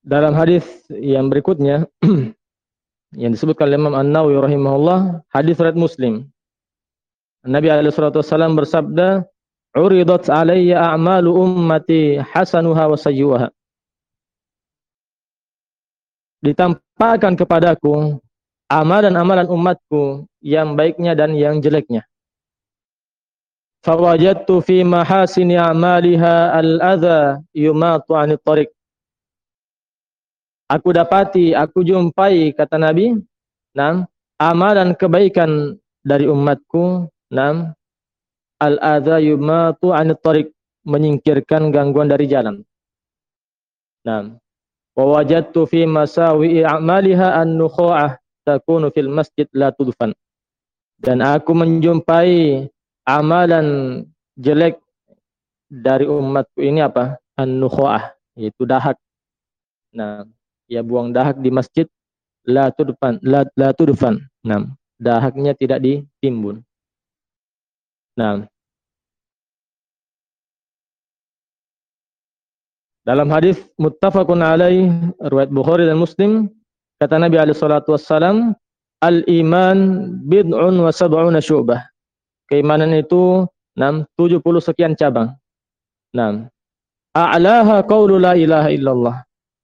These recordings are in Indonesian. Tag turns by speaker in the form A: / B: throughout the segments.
A: Dalam hadis yang berikutnya yang disebutkan oleh Imam An-Nawawi rahimahullah, hadis riwayat Muslim. Nabi alaihi salatu wasallam bersabda, "Uridat alayya a'malu ummati hasanuha wa sayyi'uha." Ditampakkan kepadaku amalan-amalan umatku yang baiknya dan yang jeleknya. Fawajadtu fi mahasini a'maliha al-adha yumatu 'anit tariq. Aku jumpai, kata Nabi, amalan kebaikan dari umatku, al-adha yumatu 'anit tariq, menyingkirkan gangguan dari jalan. Wa wajadtu fi masawi'i a'maliha an-nukhu'ah takunu fil masjid la tudfan. Dan aku menjumpai amalan jelek dari umatku ini apa? An-nukhu'ah, yaitu dahak. Buang dahak di masjid, la tudfan. Dahaknya tidak ditimbun. Dalam hadis muttafaqun alaih riwayat Bukhari dan Muslim, kata Nabi alaihi salatu wassalam, al-iman bid'un wa sab'una syu'bah. Keimanan itu 70 sekian cabang. A'laha qaulu la ilaha illallah.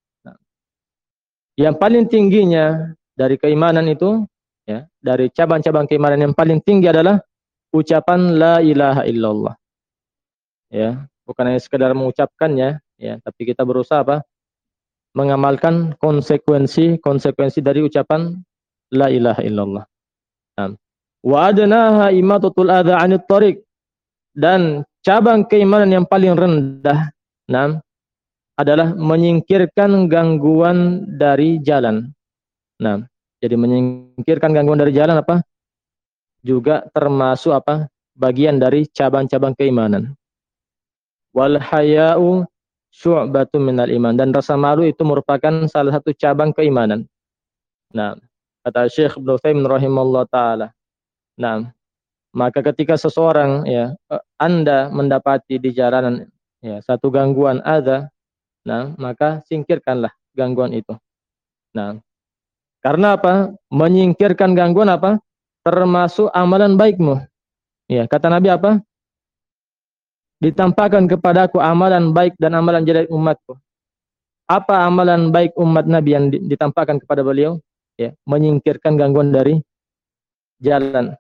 A: Yang paling tingginya dari keimanan itu, dari cabang-cabang keimanan yang paling tinggi adalah ucapan la ilaha illallah. Bukan hanya sekedar mengucapkannya, tapi kita berusaha mengamalkan konsekuensi dari ucapan la ilaha illallah. Wa adnaha imatatul adza 'anit thariq. Dan cabang keimanan yang paling rendah adalah menyingkirkan gangguan dari jalan. Jadi menyingkirkan gangguan dari jalan juga termasuk bagian dari cabang-cabang keimanan. Wal haya'u syu'batun minal iman. Dan rasa malu itu merupakan salah satu cabang keimanan. Kata Syekh Ibnu Utsaimin rahimahullah taala. Maka ketika seseorang Anda mendapati di jalanan satu gangguan ada, maka singkirkanlah gangguan itu. Karena menyingkirkan gangguan termasuk amalan baikmu. Kata Nabi ditampakkan kepadaku amalan baik dan amalan jelek umatku. Apa amalan baik umat Nabi yang ditampakkan kepada beliau? Menyingkirkan gangguan dari jalan.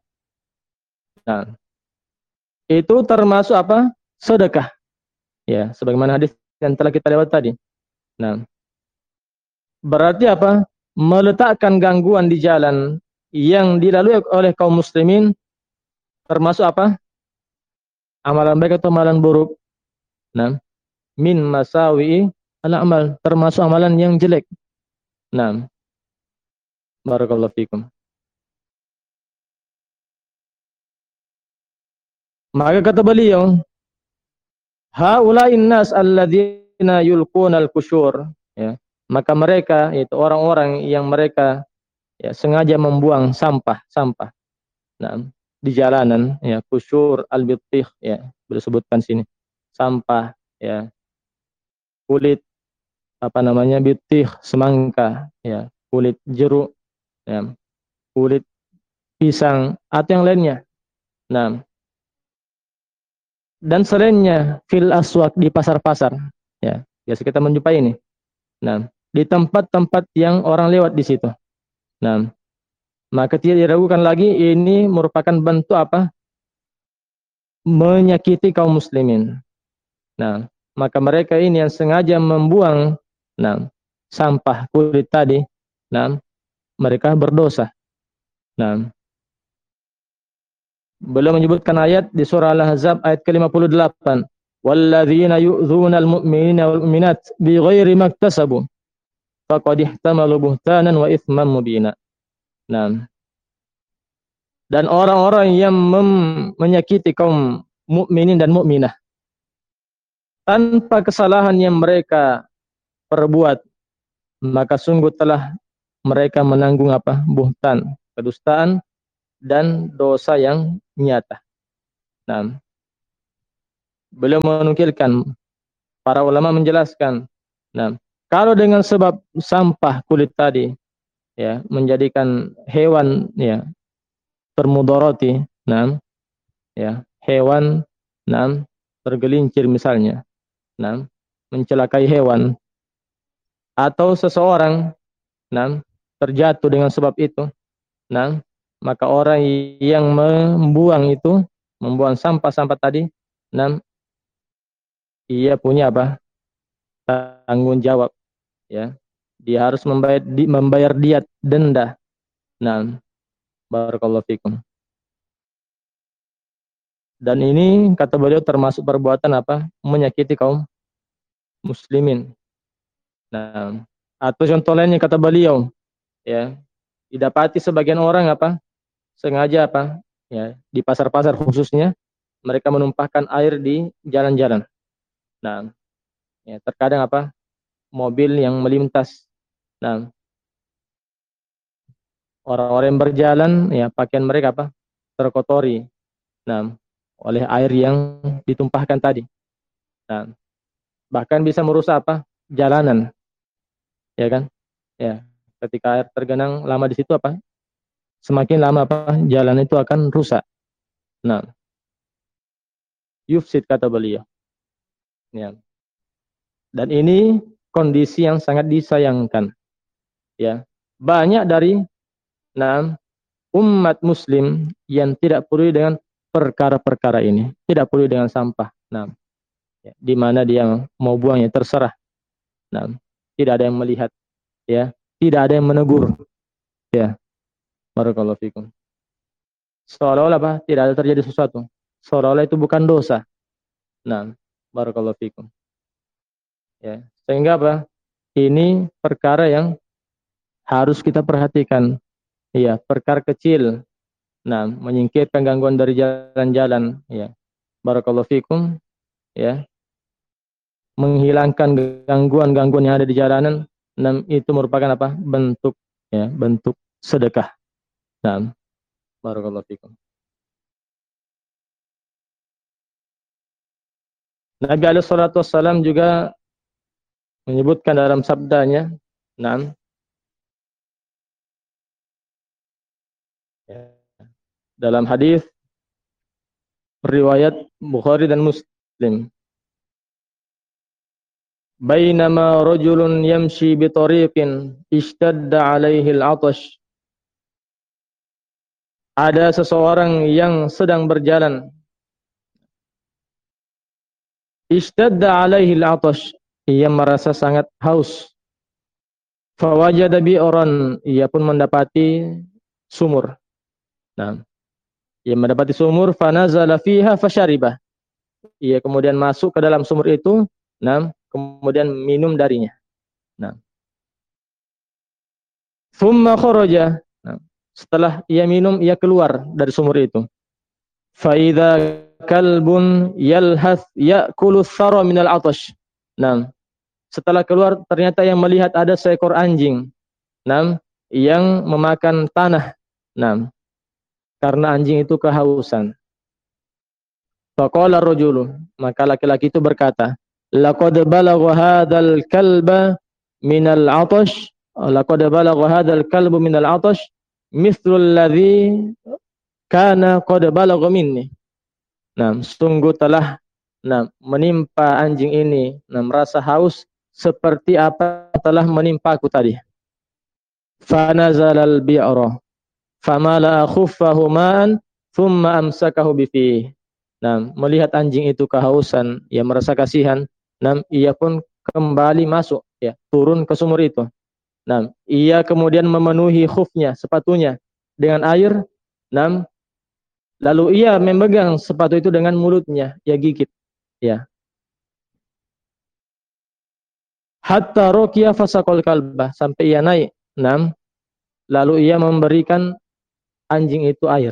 A: Itu termasuk sedekah. Sebagaimana hadis yang telah kita lewat tadi. Berarti meletakkan gangguan di jalan yang dilalui oleh kaum muslimin termasuk amalan baik atau amalan buruk. Min masawi'i al-amal, termasuk amalan yang jelek. Barakallahu fikum. Maka kata beliau, haula'in nas alladzina yulqunal kusyur. Maka mereka, yaitu orang-orang yang mereka sengaja membuang sampah di jalanan, kusyur al-bittih, disebutkan sini. Sampah, kulit bittih, semangka, kulit jeruk, kulit pisang atau yang lainnya. Dan selainnya fil aswaq, di pasar-pasar. Biasa kita menjumpai ini. Di tempat-tempat yang orang lewat di situ. Maka tidak diragukan lagi ini merupakan bentuk menyakiti kaum muslimin. Maka mereka ini yang sengaja membuang sampah kulit tadi, mereka berdosa. Beliau menyebutkan ayat di surah Al-Ahzab ayat ke-58. Walladzina yu'dzunal mu'minina wal mu'minat bighairi maktasabu faqad ihtamalu buhtanan wa itsman mubina. Dan orang-orang yang menyakiti kaum mukminin dan mukminah tanpa kesalahan yang mereka perbuat, maka sungguh telah mereka menanggung buhtan, kedustaan dan dosa yang nyata. Beliau menukilkan, para ulama menjelaskan, Kalau dengan sebab sampah kulit tadi, ya, menjadikan hewan, ya, termudarati, nah, ya, hewan, nah, tergelincir misalnya, nah, mencelakai hewan, atau seseorang, nah, terjatuh dengan sebab itu, nah, maka orang yang membuang itu, membuang sampah-sampah tadi, nah, ia punya apa? Tanggung jawab, ya. Dia harus membayar diat denda. Nah, barakallahu fikum. Dan ini kata beliau termasuk perbuatan apa? Menyakiti kaum muslimin. Nah, atau contoh lainnya kata beliau, ya, didapati sebagian orang apa? Sengaja apa? Ya, di pasar-pasar khususnya mereka menumpahkan air di jalan-jalan. Nah, ya, terkadang apa? Mobil yang melintas. Nah, orang-orang yang berjalan, ya, pakaian mereka apa? Terkotori. Nah, oleh air yang ditumpahkan tadi. Nah, bahkan bisa merusak apa? Jalanan, ya kan? Ya, ketika air tergenang lama di situ apa? Semakin lama apa? Jalan itu akan rusak. Nah, yufsid kata beliau. Ya. Dan ini kondisi yang sangat disayangkan. Ya, banyak dari umat Muslim yang tidak peduli dengan perkara-perkara ini, tidak peduli dengan sampah. Nah, ya, di mana dia mau buangnya terserah. Nah, tidak ada yang melihat, ya, tidak ada yang menegur. Ya, barakallahu fikum. Seolah-olah apa? Tidak ada terjadi sesuatu. Seolah-olah itu bukan dosa. Nah, barakallahu fikum. Ya, sehingga apa? Ini perkara yang harus kita perhatikan. Ya, perkara kecil. Nah, menyingkirkan gangguan dari jalan-jalan. Ya, barakallahu fikum. Ya, menghilangkan gangguan-gangguan yang ada di jalanan. Nah, itu merupakan apa? Bentuk, ya, bentuk sedekah. Nah, barakallahu fikum. Nabi alaihi salatu wassalam juga menyebutkan dalam sabdanya, nah, ya, dalam hadis riwayat Bukhari dan Muslim, bainama rajulun yamshi bi tariqin ishtadda alaihi al-'atash, ada seseorang yang sedang berjalan, ishtadda alaihi al-'atash, ia merasa sangat haus, fawajada bi'ran, ia pun mendapati sumur. Nah, ia mendapati sumur, fanazala fiha fasyaribah, ia kemudian masuk ke dalam sumur itu, nah, kemudian minum darinya. Nah, thumma kharaja, nah, setelah ia minum, ia keluar dari sumur itu. Fa idza kalbun yalhath ya'kulu thara minal 'atash. Nah, setelah keluar ternyata yang melihat ada seekor anjing, nah, yang memakan tanah. Nah, karena anjing itu kehausan. Faqala ar-rajulu, maka laki-laki itu berkata, laqad balagha hadzal kalba minal 'atash, laqad balagha hadzal kalbu minal 'atash mithlul ladzi kana qad balagha minni. Nah, sungguh telah, nah, menimpa anjing ini, nah, merasa haus seperti apa telah menimpaku tadi. Fa nazalal bi'ra famala khuffahu ma'an thumma amsakahu bifihi. Nah, melihat anjing itu kehausan, ia merasa kasihan. Nah, ia pun kembali masuk, ya, turun ke sumur itu. Nah, ia kemudian memenuhi khufnya, sepatunya dengan air. Nah, lalu ia memegang sepatu itu dengan mulutnya, ia gigit, ya. Hatta rokiya fasaqal kalbah, sampai ia naik. Nah, lalu ia memberikan anjing itu air.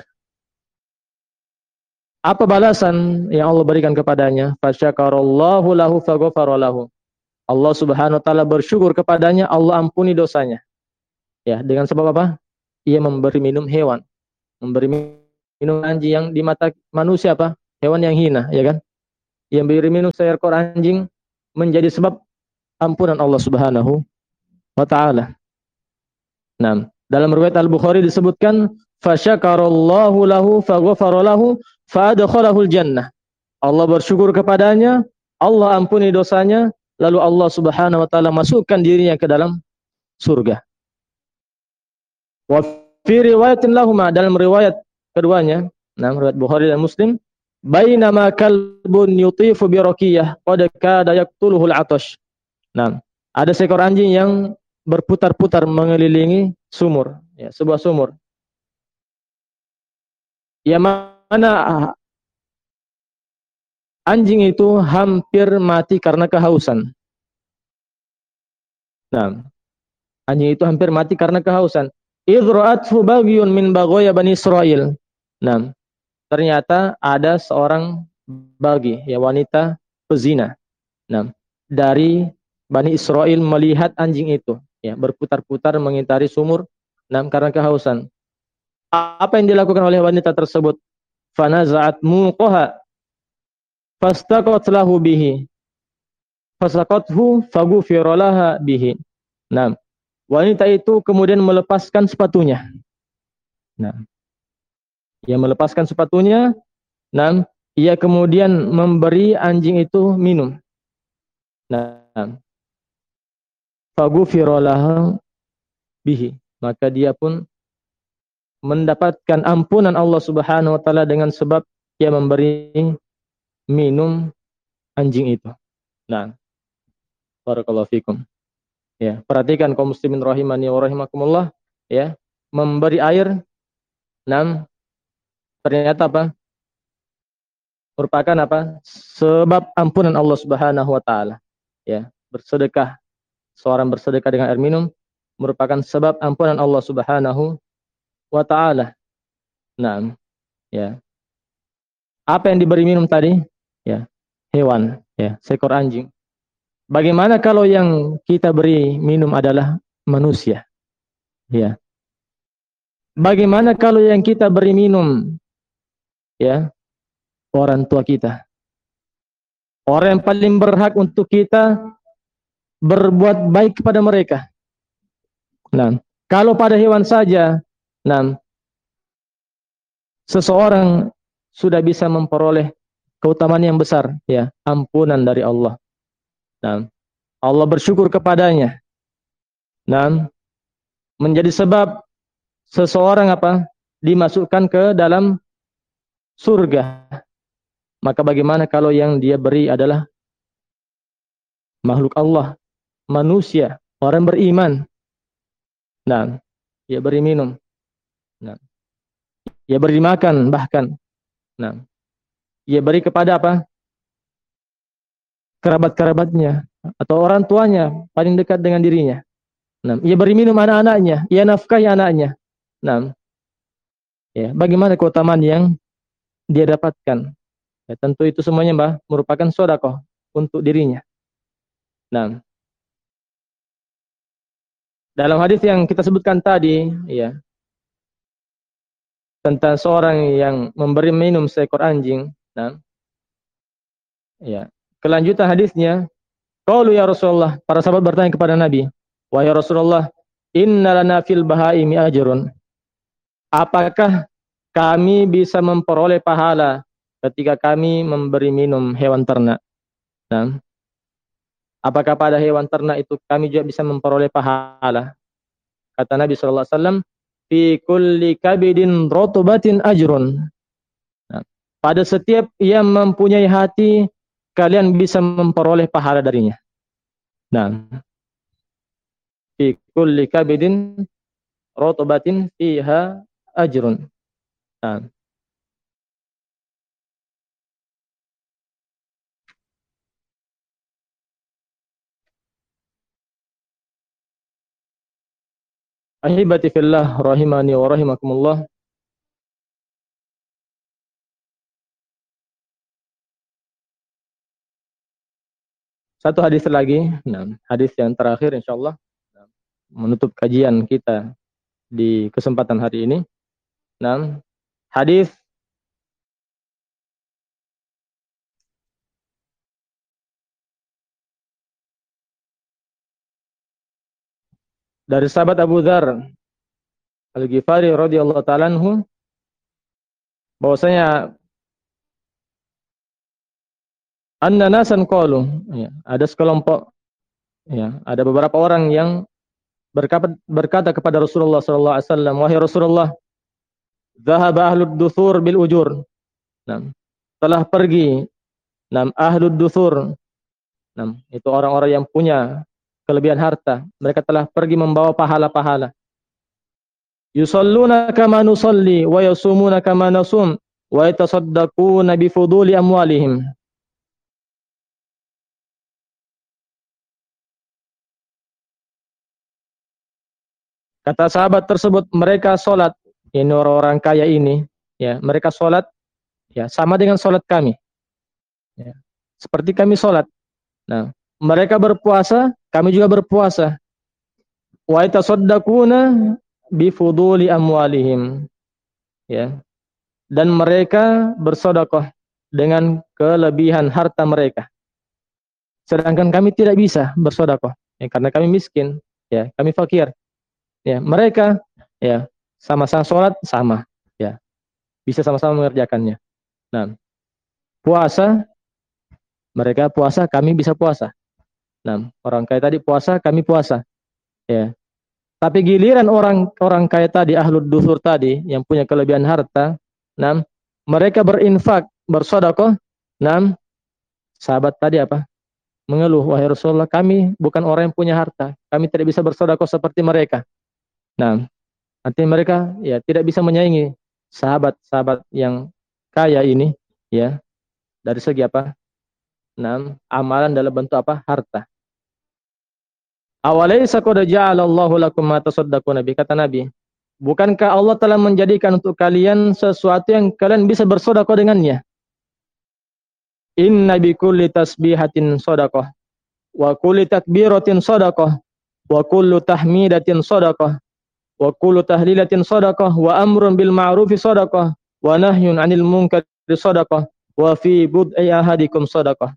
A: Apa balasan yang Allah berikan kepadanya? Fasyakarallahu lahu faghafara lahu. Allah Subhanahu wa taala bersyukur kepadanya, Allah ampuni dosanya. Ya, dengan sebab apa? Ia memberi minum hewan. Memberi minum anjing yang di mata manusia apa? Hewan yang hina, ya kan? Ia memberi minum seekor anjing menjadi sebab ampunan Allah Subhanahu wa taala. Nah, dalam riwayat Al-Bukhari disebutkan fasyakarallahu lahu faghfara lahu fadkhalahul jannah. Allah bersyukur kepadanya, Allah ampuni dosanya, lalu Allah Subhanahu wa taala masukkan dirinya ke dalam surga. Wa fi riwayatin lahuma, dalam riwayat keduanya, nah riwayat Bukhari dan Muslim, bainama kalbun yutifu bi raqiyah qad kada yaqtuluhul atash. Nah, ada seekor anjing yang berputar-putar mengelilingi sumur, ya, sebuah sumur. Yang mana anjing itu hampir mati karena kehausan. Nah, anjing itu hampir mati karena kehausan. Idra'athu bagyun min baghaya Bani Israil. Nah, ternyata ada seorang bagi, ya, wanita pezina. Nah, dari Bani Israel melihat anjing itu, ya, berputar-putar mengitari sumur, nah, karena kehausan. Apa yang dilakukan oleh wanita tersebut? Fanaza'at muqaha fastaqat lahu bihi fasaqathu faghufira laha bihi. Nah, wanita itu kemudian melepaskan sepatunya. Nah, ia melepaskan sepatunya, nah, ia kemudian memberi anjing itu minum. Nah, faghufira laha bihi, maka dia pun mendapatkan ampunan Allah Subhanahu wa taala dengan sebab ia memberi minum anjing itu. Nah, barakallahu fikum. Ya, perhatikan kaum muslimin rahimani wa rahimakumullah, ya, memberi air, nah, ternyata apa? Merupakan apa? Sebab ampunan Allah Subhanahu wa taala. Ya, bersedekah, seorang bersedekah dengan air minum merupakan sebab ampunan Allah Subhanahu wa taala. Nah, ya. Apa yang diberi minum tadi? Ya, hewan, ya, seekor anjing. Bagaimana kalau yang kita beri minum adalah manusia? Ya. Bagaimana kalau yang kita beri minum, ya, orang tua kita? Orang yang paling berhak untuk kita berbuat baik kepada mereka. Nah, kalau pada hewan saja, nah, seseorang sudah bisa memperoleh keutamaan yang besar, ya, ampunan dari Allah. Nah, Allah bersyukur kepadanya. Nah, menjadi sebab seseorang apa? Dimasukkan ke dalam surga. Maka bagaimana kalau yang dia beri adalah makhluk Allah, manusia, orang beriman. Nah, dia beri minum. Nah, dia beri makan bahkan. Nah, dia beri kepada apa? Kerabat-kerabatnya atau orang tuanya paling dekat dengan dirinya. Nah, ia beri minum anak-anaknya, ia nafkahi anaknya. Nah, ya, bagaimana keutamaan yang dia dapatkan? Ya, tentu itu semuanya, Mbah, merupakan sedekah untuk dirinya. Nah, dalam hadis yang kita sebutkan tadi, ya, tentang seorang yang memberi minum seekor anjing, nah, ya, kelanjutan hadisnya, qalu ya Rasulullah, para sahabat bertanya kepada Nabi, wahai Rasulullah, inna lana fil bahaimi ajrun. Apakah kami bisa memperoleh pahala ketika kami memberi minum hewan ternak? Nah, apakah pada hewan ternak itu kami juga bisa memperoleh pahala? Kata Nabi sallallahu alaihi wasallam, fi kulli kabidin rotubatin ajrun. Nah, pada setiap yang mempunyai hati, kalian bisa memperoleh pahala darinya. Nah, fi kulli kabidin rotubatin fiha ajrun. Nah, ahibati fillah rahimani wa rahimakumullah. Satu hadis lagi, nah, hadis yang terakhir insyaallah menutup kajian kita di kesempatan hari ini. Nah, hadis dari sahabat Abu Dzar Al-Ghifari radhiyallahu ta'ala anhu bahwasanya anna nasan qalu, ya, ada sekelompok, ya, ada beberapa orang yang berkata kepada Rasulullah sallallahu alaihi wasallam, wahai Rasulullah, dhahaba ahlud duthur bil ujur. Nah, telah pergi ahlud duthur. Itu orang-orang yang punya kelebihan harta. Mereka telah pergi membawa pahala-pahala. Yusalluna kama nusalli wa yasumuna kama nasum wa yatasaddaquna bi fuduli amwalihim. Kata sahabat tersebut, mereka salat, ini orang-orang kaya ini, ya, mereka salat, ya, sama dengan salat kami. Ya, seperti kami salat. Nah, mereka berpuasa, kami juga berpuasa. Wa yatasaddaquna bi fuduli amwalihim. Ya. Dan mereka bersedekah dengan kelebihan harta mereka. Sedangkan kami tidak bisa bersedekah, ya, karena kami miskin, ya, kami fakir. Ya, mereka, ya, sama-sama sholat sama, ya, bisa sama-sama mengerjakannya. Nah, puasa, mereka puasa, kami bisa puasa. Nah, orang kaya tadi puasa, kami puasa, ya. Tapi giliran orang kaya tadi, ahlud dusur tadi, yang punya kelebihan harta, nah, mereka berinfak, bersedekah, nah, sahabat tadi apa? Mengeluh, wahai Rasulullah, kami bukan orang yang punya harta, kami tidak bisa bersedekah seperti mereka. Nah, artinya mereka, ya, tidak bisa menyaingi sahabat-sahabat yang kaya ini, ya, dari segi apa? Nah, amalan dalam bentuk apa? Harta. Awalaysa qad ja'alallahu lakum ma tasaddaquna bi, kata Nabi. Bukankah Allah telah menjadikan untuk kalian sesuatu yang kalian bisa bersedekah dengannya? Inna bi kulli tasbihatin shadaqah wa kulli takbiratin shadaqah wa kullu tahmidatin shadaqah wa kullu tahlilatin shadaqah wa amrun bil ma'rufi shadaqah wa nahyun 'anil munkari shadaqah wa fi bud'i ahadikum shadaqah.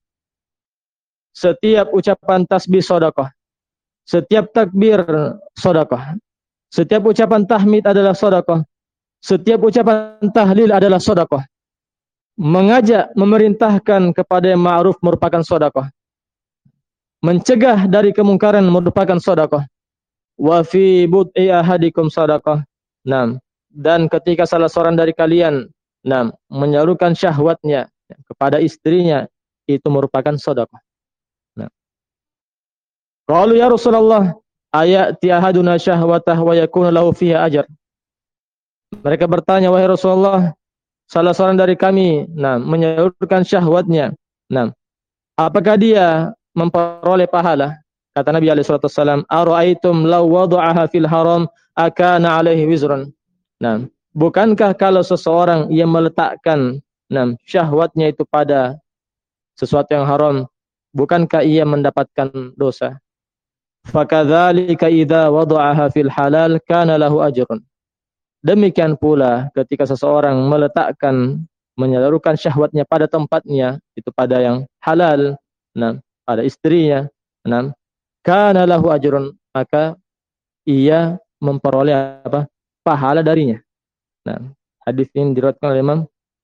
A: Setiap ucapan tasbih shadaqah, setiap takbir shadaqah, setiap ucapan tahmid adalah shadaqah, setiap ucapan tahlil adalah shadaqah. Mengajak, memerintahkan kepada yang ma'ruf merupakan shadaqah. Mencegah dari kemungkaran merupakan shadaqah. Wa fi bud'i ahadikum shadaqah. Nah, dan ketika salah seorang dari kalian, nah, menyalurkan syahwatnya kepada istrinya, itu merupakan shadaqah. Nah, qalu ya Rasulullah, ayati ahaduna syahwatah wa yakunu lahu fiha ajr. Mereka bertanya, wahai Rasulullah, salah seorang dari kami, nah, menyalurkan syahwatnya, nah, apakah dia memperoleh pahala? Kata Nabi alaihi salatu wasallam, ara'aitum law wada'aha fil haram akana alaihi wizrun. Nah, bukankah kalau seseorang yang meletakkan, nah, syahwatnya itu pada sesuatu yang haram, bukankah ia mendapatkan dosa? Fakadzalika idza wada'aha fil halal kana lahu ajrun. Demikian pula ketika seseorang meletakkan, menyalurkan syahwatnya pada tempatnya, itu pada yang halal, nah, pada istrinya, nah, kana lahu ajrun, maka ia memperoleh apa? Pahala darinya. Nah, hadis ini diriwayatkan oleh Imam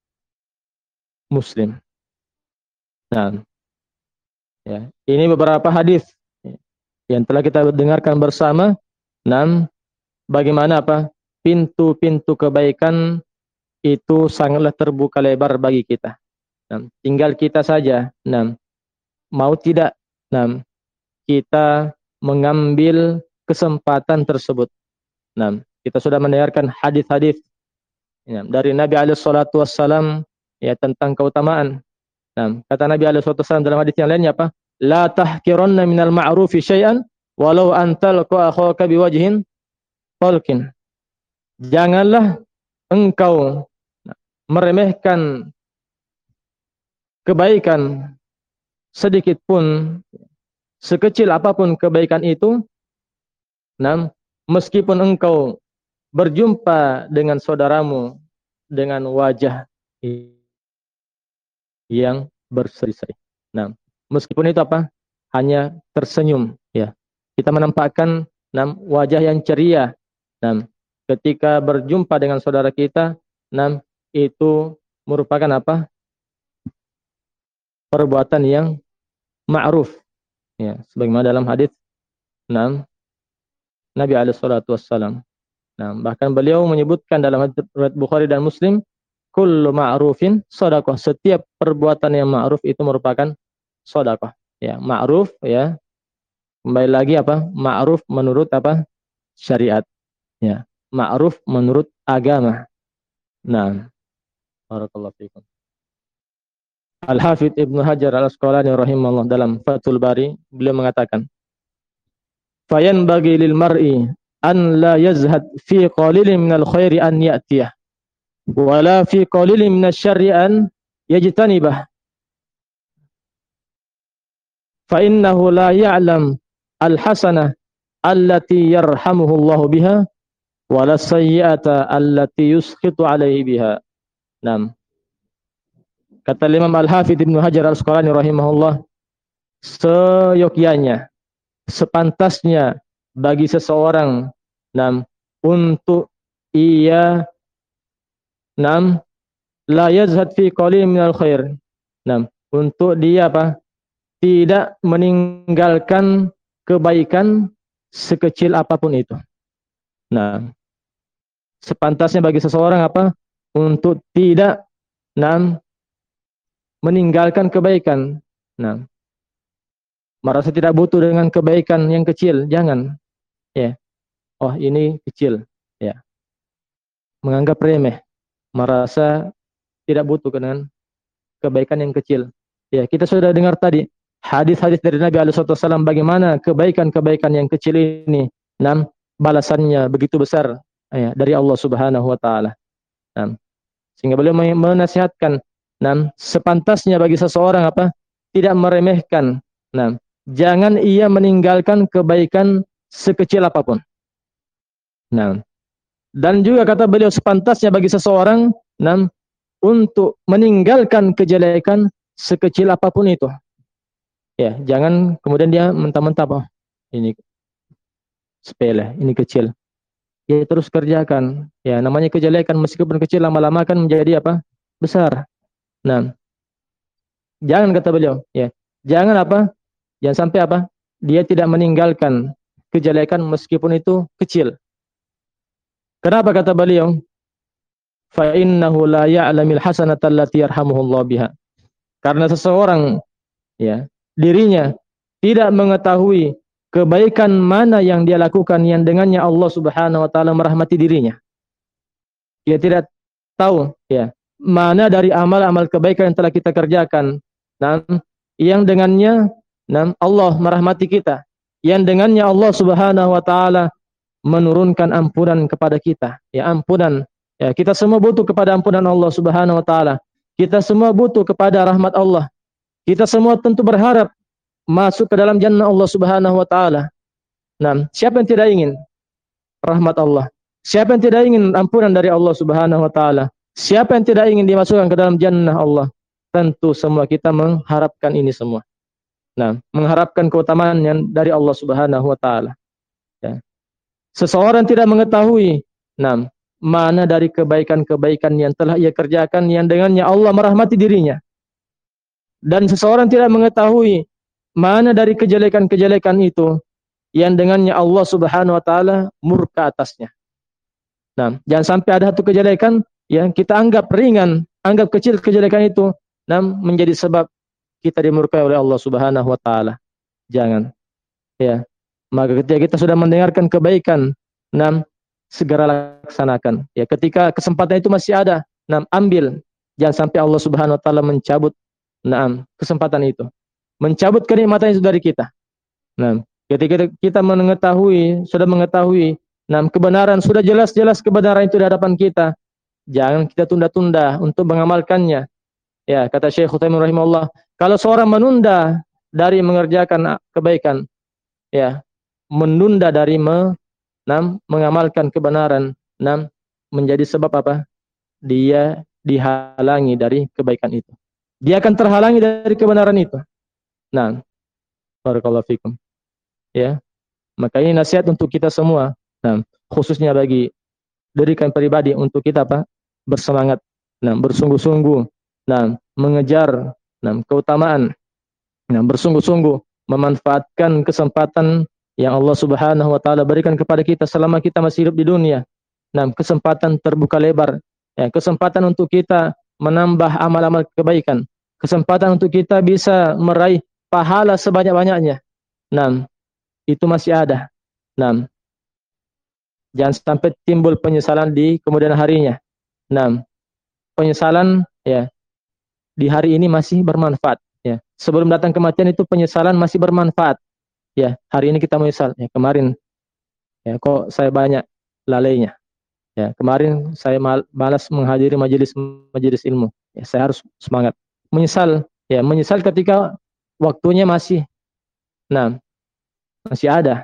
A: Muslim. Nah, ya, ini beberapa hadis yang telah kita dengarkan bersama. Nah, bagaimana apa? Pintu-pintu kebaikan itu sangatlah terbuka lebar bagi kita. Nah, tinggal kita saja, nah, mau tidak, nah, kita mengambil kesempatan tersebut. Nah, kita sudah mendengarkan hadis-hadis, ya, dari Nabi alaihi salatu wassalam, ya, tentang keutamaan. Nah, kata Nabi alaihi salatu wassalam dalam hadis yang lainnya apa? La tahkiranna minal ma'rufi syai'an walau an talqa akhaka biwajhin talqin. Janganlah engkau meremehkan kebaikan sedikit pun, sekecil apapun kebaikan itu, nah, meskipun engkau berjumpa dengan saudaramu dengan wajah yang berseri-seri. Nah, meskipun itu apa? Hanya tersenyum, ya. Kita menampakkan wajah yang ceria. Ketika berjumpa dengan saudara kita, itu merupakan apa? Perbuatan yang ma'ruf. Ya, sebagaimana dalam hadis Nabi alaihi salatu wassalam. Bahkan beliau menyebutkan dalam hadis Bukhari dan Muslim, kullu ma'rufin shadaqah. Setiap perbuatan yang ma'ruf itu merupakan shadaqah. Ya, ma'ruf ya. Kembali lagi apa? Ma'ruf menurut apa? Syariat. Ya, ma'ruf menurut agama. Barakallahu fiikum. Al-Hafidz Ibnu Hajar Al-Asqalani rahimahullah dalam Fathul Bari, beliau mengatakan, "Fayanbaghi lil mar'i an la yazhad fi qalilin minal khairi an ya'tiyah, wa la fi qalilin minasy syarri an yajtanibah. Fa innahu la ya'lam al-hasanah allati yarhamuhu Allah biha, wa la sayyi'ata allati yusqitu alaihi biha." Kata Imam Al-Hafidz Ibnu Hajar Al-Asqalani rahimahullah, seyogyanya, sepantasnya bagi seseorang untuk ia la yazhad fi qalil minal khair. Untuk dia apa? Tidak meninggalkan kebaikan sekecil apapun itu. Sepantasnya bagi seseorang apa? Untuk tidak meninggalkan kebaikan. Merasa tidak butuh dengan kebaikan yang kecil, jangan. Ya. Oh, ini kecil, ya. Menganggap remeh, merasa tidak butuh dengan kebaikan yang kecil. Ya, kita sudah dengar tadi hadis-hadis dari Nabi alaihi wasallam bagaimana kebaikan-kebaikan yang kecil ini, balasannya begitu besar ya, dari Allah Subhanahu wa taala. Sehingga beliau menasihatkan sepantasnya bagi seseorang apa? Tidak meremehkan. Jangan ia meninggalkan kebaikan sekecil apapun. Dan juga kata beliau sepantasnya bagi seseorang untuk meninggalkan kejelekan sekecil apapun itu. Ya, jangan kemudian dia mentah-mentah, oh, ini sepele, ini kecil. Ya terus kerjakan. Ya, namanya kejelekan meskipun kecil lama-lama akan menjadi apa? Besar. Jangan, kata beliau, ya. Jangan apa? Jangan sampai apa? Dia tidak meninggalkan kejelekan meskipun itu kecil. Kenapa kata beliau? Fa innahu la ya'lamil hasanata allati yarhamuhullah biha. Karena seseorang ya, dirinya tidak mengetahui kebaikan mana yang dia lakukan yang dengannya Allah Subhanahu wa taala merahmati dirinya. Dia tidak tahu ya, mana dari amal-amal kebaikan yang telah kita kerjakan yang dengannya Allah merahmati kita, yang dengannya Allah Subhanahu wa taala menurunkan ampunan kepada kita. Ya, ampunan. Ya, kita semua butuh kepada ampunan Allah Subhanahu wa taala. Kita semua butuh kepada rahmat Allah. Kita semua tentu berharap masuk ke dalam jannah Allah Subhanahu wa taala. Siapa yang tidak ingin rahmat Allah? Siapa yang tidak ingin ampunan dari Allah Subhanahu wa taala? Siapa yang tidak ingin dimasukkan ke dalam jannah Allah? Tentu semua kita mengharapkan ini semua. Mengharapkan keutamaan yang dari Allah Subhanahu wa taala. Ya. Seseorang tidak mengetahui mana dari kebaikan-kebaikan yang telah ia kerjakan yang dengannya Allah merahmati dirinya. Dan seseorang tidak mengetahui mana dari kejelekan-kejelekan itu yang dengannya Allah Subhanahu wa taala murka atasnya. Jangan sampai ada satu kejelekan yang kita anggap ringan, anggap kecil kejelekan itu menjadi sebab kita dimurkai oleh Allah Subhanahu wa taala. Jangan. Ya. Maka ketika kita sudah mendengarkan kebaikan, segera laksanakan. Ya, ketika kesempatan itu masih ada, ambil. Jangan sampai Allah Subhanahu wa taala mencabut kesempatan itu. Mencabut kenikmatan itu dari kita. Ketika kita sudah mengetahui kebenaran, sudah jelas-jelas kebenaran itu di hadapan kita, jangan kita tunda-tunda untuk mengamalkannya. Ya, kata Syekh Utsaimin rahimahullah, kalau seorang menunda dari mengerjakan kebaikan, ya, menunda dari mengamalkan kebenaran, menjadi sebab apa? Dia dihalangi dari kebaikan itu. Dia akan terhalangi dari kebenaran itu. Barakallahu fikum. Ya. Maka ini nasihat untuk kita semua. Nah, khususnya bagi diri kami pribadi untuk kita bersemangat, bersungguh-sungguh, mengejar keutamaan, bersungguh-sungguh memanfaatkan kesempatan yang Allah Subhanahu wa taala berikan kepada kita selama kita masih hidup di dunia. Kesempatan terbuka lebar, ya, kesempatan untuk kita menambah amal-amal kebaikan, kesempatan untuk kita bisa meraih pahala sebanyak-banyaknya. Itu masih ada. Jangan sampai timbul penyesalan di kemudian harinya. Penyesalan, ya, di hari ini masih bermanfaat, ya. Sebelum datang kematian itu penyesalan masih bermanfaat. Ya, hari ini kita menyesal, ya, kemarin, ya, kok saya banyak lalainya. Ya, kemarin saya malas menghadiri majelis ilmu. Ya, saya harus semangat. Menyesal, ya, menyesal ketika waktunya masih masih ada.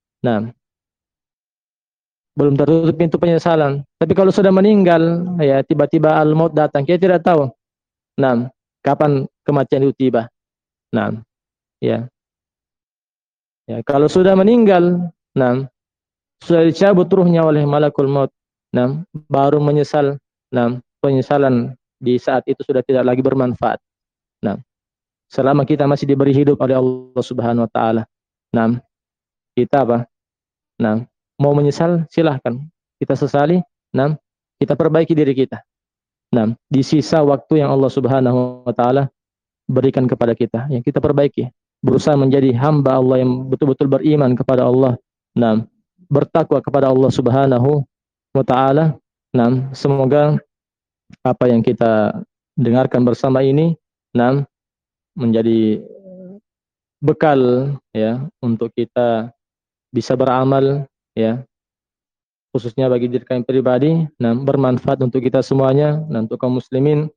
A: Belum tertutup pintu penyesalan. Tapi kalau sudah meninggal, ya, tiba-tiba al-maut datang, kita tidak tahu kapan kematian itu tiba. Ya. Ya, kalau sudah meninggal, sudah dicabut ruhnya oleh malakul maut, baru menyesal, penyesalan di saat itu sudah tidak lagi bermanfaat. Selama kita masih diberi hidup oleh Allah Subhanahu wa taala, kita mau menyesal silahkan. Kita sesali, kita perbaiki diri kita. Di sisa waktu yang Allah Subhanahu wa taala berikan kepada kita, yang kita perbaiki, berusaha menjadi hamba Allah yang betul-betul beriman kepada Allah, bertakwa kepada Allah Subhanahu wa taala. Semoga apa yang kita dengarkan bersama ini menjadi bekal, ya, untuk kita bisa beramal, ya, khususnya bagi diri kami pribadi, bermanfaat untuk kita semuanya, untuk kaum muslimin,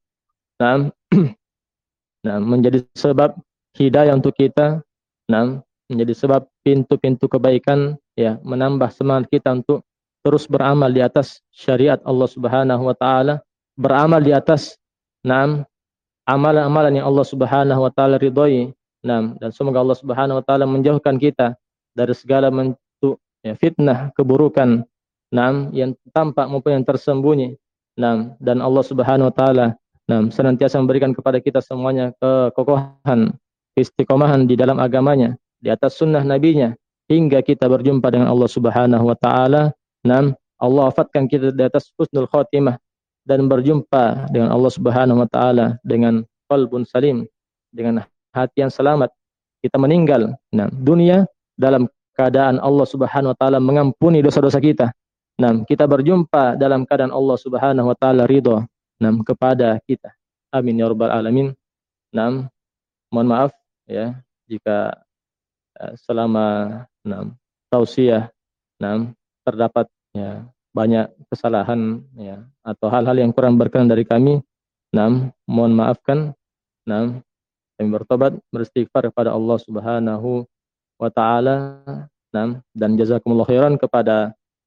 A: menjadi sebab hidayah untuk kita, menjadi sebab pintu-pintu kebaikan, ya, menambah semangat kita untuk terus beramal di atas syariat Allah Subhanahu wa taala, beramal di atas amalan-amalan yang Allah Subhanahu wa taala ridhoi, dan semoga Allah Subhanahu wa taala menjauhkan kita dari segala bentuk, ya, fitnah, keburukan, yang tampak maupun yang tersembunyi, dan Allah Subhanahu wa taala senantiasa memberikan kepada kita semuanya kekokohan, istiqomahan di dalam agamanya, di atas sunnah nabinya, hingga kita berjumpa dengan Allah Subhanahu wa taala. Allah wafatkan kita di atas husnul khotimah dan berjumpa dengan Allah Subhanahu wa taala dengan qalbun salim, dengan hati yang selamat. Kita meninggal dunia dalam keadaan Allah Subhanahu wa taala mengampuni dosa-dosa kita. Kita berjumpa dalam keadaan Allah Subhanahu wa taala ridha kepada kita. Amin ya rabbal alamin. Mohon maaf, ya, jika selama tausiah terdapat, ya, banyak kesalahan, ya, atau hal-hal yang kurang berkenan dari kami. Mohon maafkan. Kami bertobat, beristighfar kepada Allah Subhanahu wa taala, dan jazakumullah khairan kepada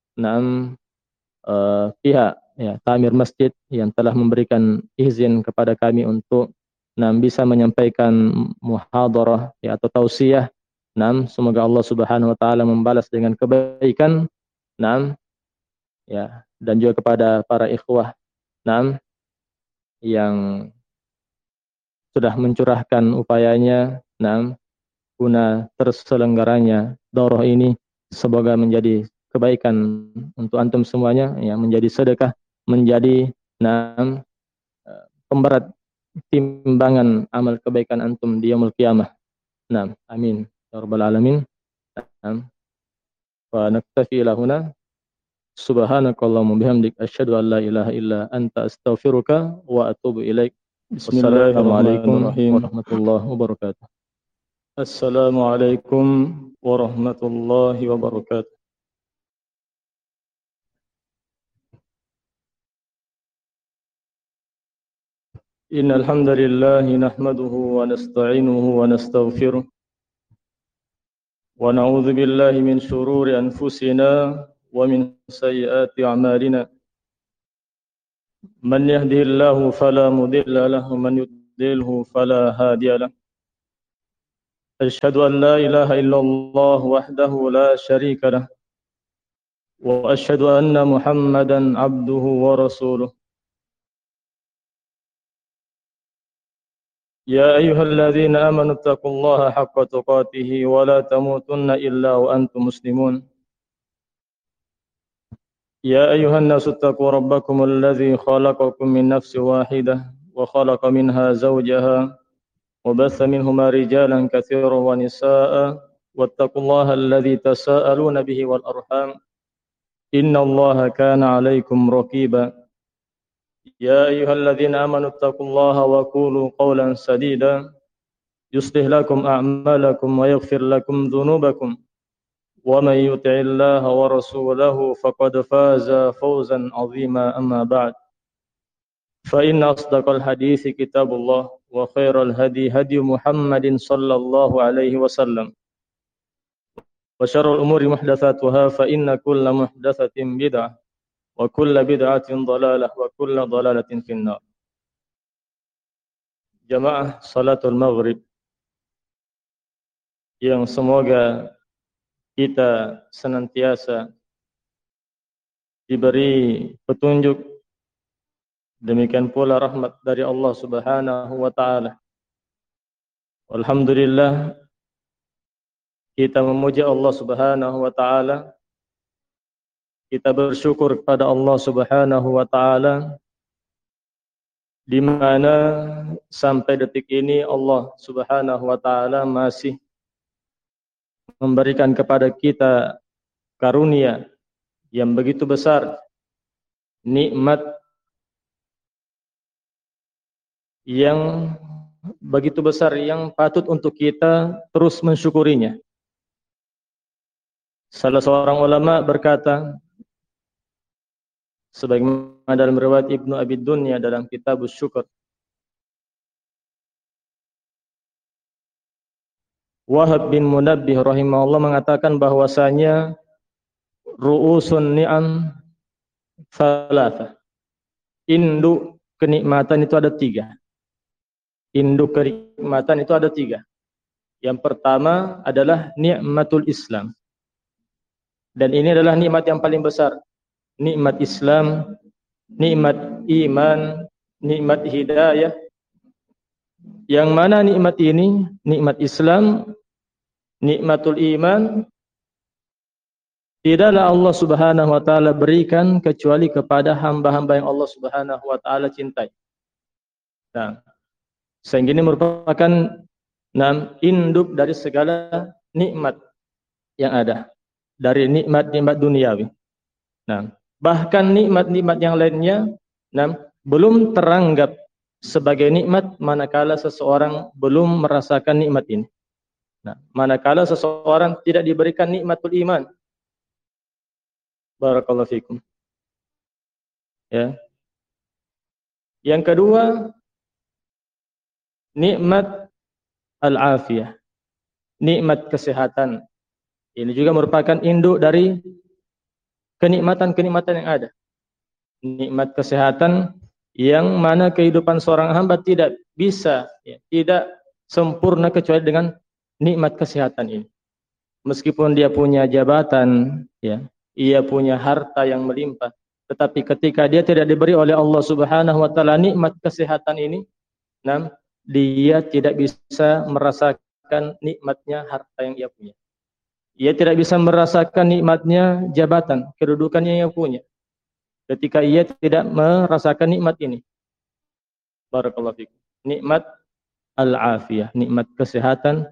A: pihak, ya, Tamir Masjid yang telah memberikan izin kepada kami untuk bisa menyampaikan muhadarah, ya, atau tausiah. Semoga Allah Subhanahu wa taala membalas dengan kebaikan. Ya, dan juga kepada para ikhwah yang sudah mencurahkan upayanya guna terselenggaranya daurah ini. Semoga menjadi kebaikan untuk antum semuanya, ya, menjadi sedekah, menjadi pemberat timbangan amal kebaikan antum di yaumul qiyamah. Amin ya rabbal alamin. Wa naktafi ila huna. Subhanakallahumma bihamdik asyhadu an la ilaha illa anta astaghfiruka wa atubu ilaik. Assalamualaikum warahmatullahi wabarakatuh. Assalamualaikum warahmatullahi wabarakatuh. Innal hamdalillah nahmaduhu wa nasta'inuhu wa nastaghfiruh wa na'udzu billahi min shururi anfusina wa min sayyiati a'malina. Man yahdihillahu fala mudilla lahu wa man yudlilhu fala hadiya lahu. أشهد أن لا إله إلا الله وحده لا شريك له وأشهد أن محمدا عبده ورسوله يا أيها الذين آمنوا اتقوا الله حق تقاته ولا تموتن إلا وأنتم مسلمون يا أيها الناس اتقوا ربكم الذي خلقكم من نفس واحدة وخلق منها زوجها وبث منهما رجالا كثيرا ونساء واتقوا الله الذي تساءلون به والأرحام إن الله كان عليكم رقيبا يا أيها الذين آمنوا اتقوا الله وقولوا قولا سديدا يصلح لكم أعمالكم ويغفر لكم ذنوبكم ومن يطع الله ورسوله فقد فاز فوزا عظيما أما بعد فإن أصدق الحديث كتاب الله وخير الهدي هدي محمد صلى الله عليه وسلم وشر الأمور محدثاتها فإن كل محدثة بدعة وكل بدعة ضلالة وكل ضلالة في النار. Jamaah salatul maghrib yang semoga kita senantiasa diberi petunjuk, demikian pula rahmat dari Allah Subhanahu wa taala. Alhamdulillah, kita memuji Allah Subhanahu wa taala. Kita bersyukur kepada Allah Subhanahu wa taala di mana sampai detik ini Allah Subhanahu wa taala masih memberikan kepada kita karunia yang begitu besar, nikmat yang begitu besar yang patut untuk kita terus mensyukurinya. Salah seorang ulama berkata, sebagaimana dalam riwayat Ibnu Abi Dunya dalam kitab Syukur, Wahab bin Munabbih rahimahullah mengatakan bahwasanya ru'usun ni'am thalatha. Induk kenikmatan itu ada 3. Induk kenikmatan itu ada 3. Yang pertama adalah nikmatul Islam. Dan ini adalah nikmat yang paling besar. Nikmat Islam, nikmat iman, nikmat hidayah. Yang mana nikmat ini, nikmat Islam, nikmatul iman, tidaklah Allah Subhanahu wa taala berikan kecuali kepada hamba-hamba yang Allah Subhanahu wa taala cintai. Nah, sehingga ini merupakan induk dari segala nikmat yang ada, dari nikmat-nikmat duniawi. Nah, bahkan nikmat-nikmat yang lainnya belum teranggap sebagai nikmat manakala seseorang belum merasakan nikmat ini. Nah, manakala seseorang tidak diberikan nikmatul iman. Barakallahu fikum. Ya. Yang kedua, nikmat al-afiyah. Nikmat kesehatan. Ini juga merupakan induk dari kenikmatan-kenikmatan yang ada. Nikmat kesehatan yang mana kehidupan seorang hamba tidak bisa, tidak sempurna kecuali dengan nikmat kesehatan ini. Meskipun dia punya jabatan, ia punya harta yang melimpah, tetapi ketika dia tidak diberi oleh Allah Subhanahu wa taala nikmat kesehatan ini, dia tidak bisa merasakan nikmatnya harta yang ia punya. Ia tidak bisa merasakan nikmatnya jabatan, kedudukannya yang ia punya, ketika ia tidak merasakan nikmat ini. Barakallahu fikum. Nikmat al-afiyah, nikmat kesehatan,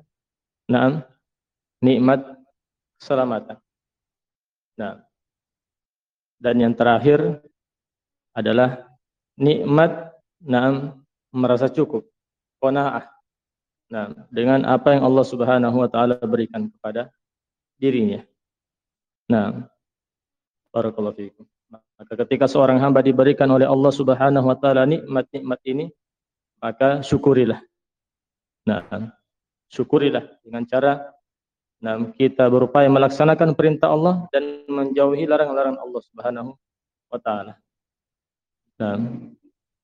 A: nikmat keselamatan. Nah, dan yang terakhir adalah nikmat merasa cukup, qanaah. Nah, dengan apa yang Allah Subhanahu wa taala berikan kepada dirinya. Nah, barakallahu fikum. Maka ketika seorang hamba diberikan oleh Allah Subhanahu wa taala nikmat-nikmat ini, maka syukurilah. Nah, syukurilah dengan cara kita berupaya melaksanakan perintah Allah dan menjauhi larangan-larangan Allah Subhanahu wa taala. Nah,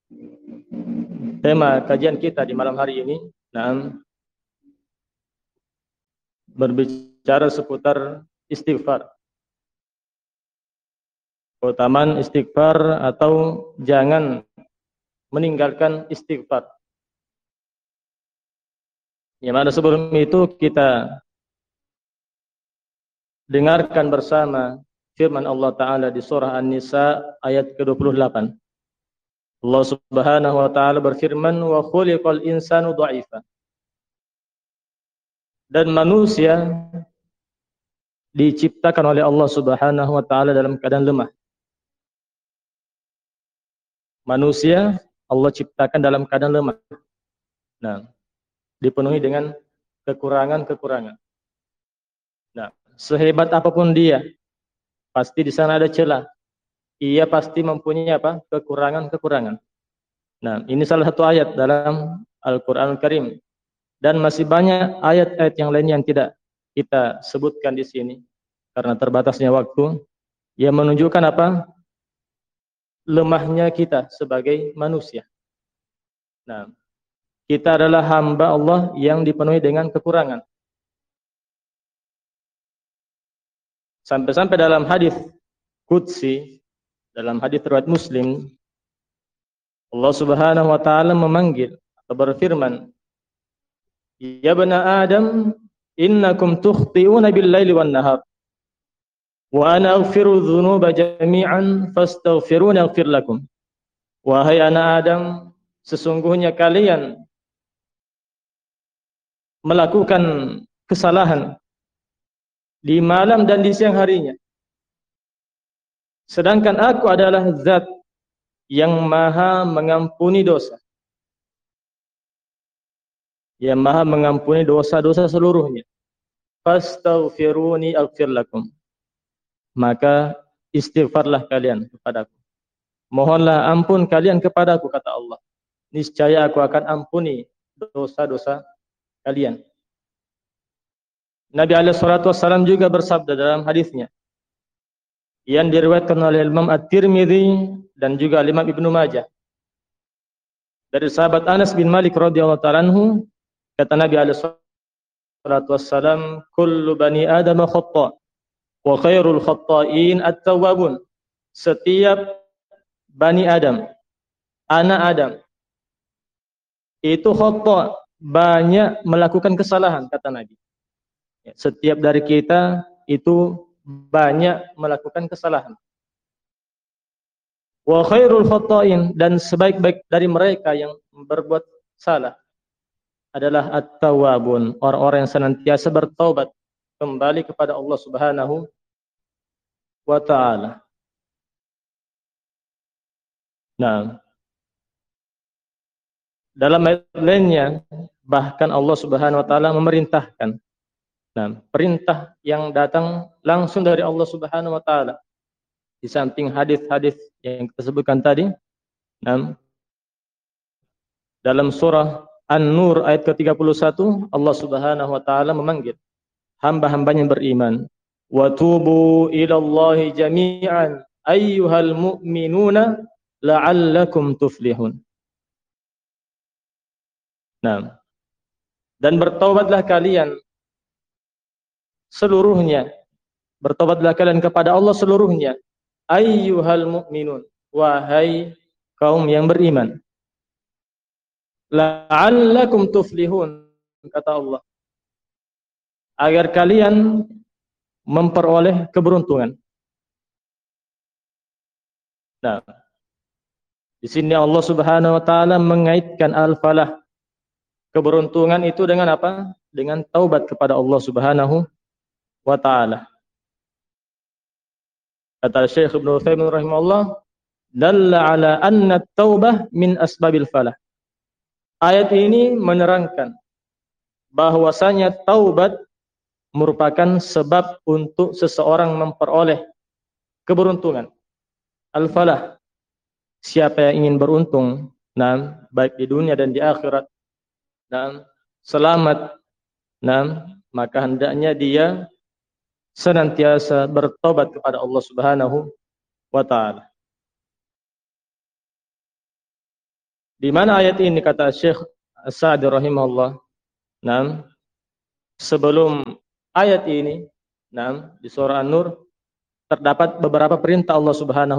A: tema kajian kita di malam hari ini, berbicara seputar istighfar. Keutamaan istighfar atau jangan meninggalkan istighfar. Yang mana sebelum itu kita dengarkan bersama firman Allah Ta'ala di surah An-Nisa ayat ke-28. Allah Subhanahu wa Ta'ala berfirman, wa khuliqal insanu dha'ifa. Dan manusia diciptakan oleh Allah Subhanahu wa Ta'ala dalam keadaan lemah. Manusia Allah ciptakan dalam keadaan lemah. Nah, dipenuhi dengan kekurangan-kekurangan. Nah, sehebat apapun dia, pasti di sana ada celah. Ia pasti mempunyai apa? Kekurangan-kekurangan. Nah, ini salah satu ayat dalam Al-Qur'an Al-Karim. Dan masih banyak ayat-ayat yang lain yang tidak kita sebutkan di sini karena terbatasnya waktu, yang menunjukkan apa? Lemahnya kita sebagai manusia. Nah, kita adalah hamba Allah yang dipenuhi dengan kekurangan. Sampai-sampai dalam hadis qudsi, dalam hadis riwayat Muslim, Allah Subhanahu wa Ta'ala memanggil atau berfirman, ya bani Adam, innakum tukhti'una bil-laili wan-nahar wa ana aghfiru dzunuba jami'an fastaghfiruni aghfir lakum. Wahai anak Adam, sesungguhnya kalian melakukan kesalahan di malam dan di siang harinya. Sedangkan aku adalah zat yang maha mengampuni dosa. Yang maha mengampuni dosa-dosa seluruhnya. Fastaghfiruni aghfir lakum. Maka istighfarlah kalian kepadaku. Mohonlah ampun kalian kepadaku, kata Allah. Niscaya aku akan ampuni dosa-dosa kalian. Nabi SAW juga bersabda dalam hadisnya yang diriwayatkan oleh Imam At-Tirmidzi dan juga Imam Ibnu Majah dari sahabat Anas bin Malik radhiyallahu ta'ala anhu, kata Nabi SAW, kullu bani Adam khata' wa khairul khata'in at-tawwabun. Setiap bani Adam, anak Adam, itu khata', banyak melakukan kesalahan, kata Nabi. Setiap dari kita itu banyak melakukan kesalahan. Wa khairul khata'in, dan sebaik-baik dari mereka yang berbuat salah adalah at-tawwabun, orang-orang yang senantiasa bertaubat kembali kepada Allah Subhanahu wa Ta'ala. Nah, dalam ayat lainnya bahkan Allah Subhanahu wa Ta'ala memerintahkan. Nah, perintah yang datang langsung dari Allah Subhanahu wa Ta'ala. Di samping hadis-hadis yang kita sebutkan tadi, nah, dalam surah An-Nur ayat ke-31, Allah Subhanahu wa Ta'ala memanggil hamba-hambanya yang beriman. Wa tubu ilallahi jami'an ayyuhal mu'minuna la'allakum tuflihun. Nah, dan bertaubatlah kalian seluruhnya. Bertobatlah kalian kepada Allah seluruhnya. Ayyuhal mu'minun, wahai kaum yang beriman. La'allakum tuflihun, kata Allah, agar kalian memperoleh keberuntungan. Nah, di sini Allah Subhanahu wa Ta'ala mengaitkan al-falah, keberuntungan itu dengan apa? Dengan taubat kepada Allah Subhanahu wa Ta'ala. Kata Syekh Ibnu Utsaimin rahimahullah, dalla ala anna at-taubah min asbabil falah. Ayat ini menerangkan bahwasanya taubat merupakan sebab untuk seseorang memperoleh keberuntungan. Al-falah, siapa yang ingin beruntung, nah, baik di dunia dan di akhirat, nah, selamat, nah, maka hendaknya dia senantiasa bertobat kepada Allah Subhanahu wa Ta'ala. Di mana ayat ini kata Syekh As-Sa'di rahimahullah, nah, sebelum ayat ini, nah, di surah An-Nur terdapat beberapa perintah Allah Subhanahu